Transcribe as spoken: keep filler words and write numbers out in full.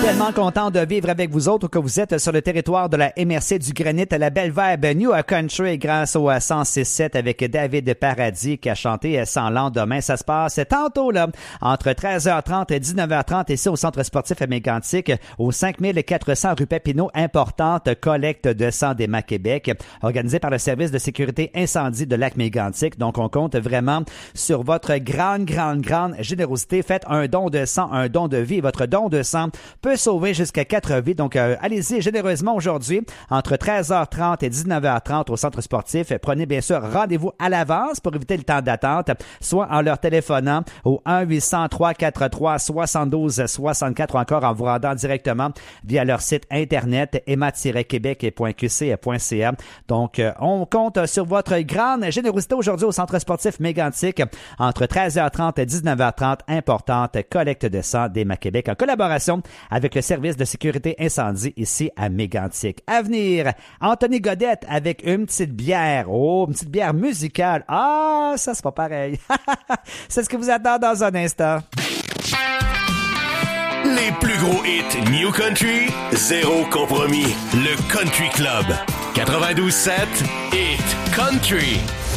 Tellement content de vivre avec vous autres que vous êtes sur le territoire de la M R C du Granit à la belle verbe New Country grâce au cent six sept avec David Paradis qui a chanté Sans lendemain. Ça se passe tantôt là entre treize heures trente et dix-neuf heures trente ici au Centre sportif Mégantic au cinq mille quatre cents rue Papineau. Importante collecte de sang d'Emma Québec organisée par le service de sécurité incendie de Lac-Mégantic. Donc on compte vraiment sur votre grande, grande, grande générosité. Faites un don de sang, un don de vie. Votre don de sang peut sauver jusqu'à quatre vies. Donc, euh, allez-y généreusement aujourd'hui entre treize heures trente et dix-neuf heures trente au centre sportif. Prenez bien sûr rendez-vous à l'avance pour éviter le temps d'attente, soit en leur téléphonant au un huit zéro trois quatre trois sept deux six quatre ou encore en vous rendant directement via leur site internet emma tiret québec point q c point c a. Donc, euh, on compte sur votre grande générosité aujourd'hui au centre sportif Mégantic entre treize heures trente et dix-neuf heures trente. Importante collecte de sang d'Emma Québec en collaboration avec le service de sécurité incendie ici à Mégantic. À venir, Anthony Godette avec une petite bière. Oh, une petite bière musicale. Ah, ça c'est pas pareil. C'est ce que vous attend dans un instant. Les plus gros hits New Country, zéro compromis. Le Country Club. quatre-vingt-douze sept Hit Country.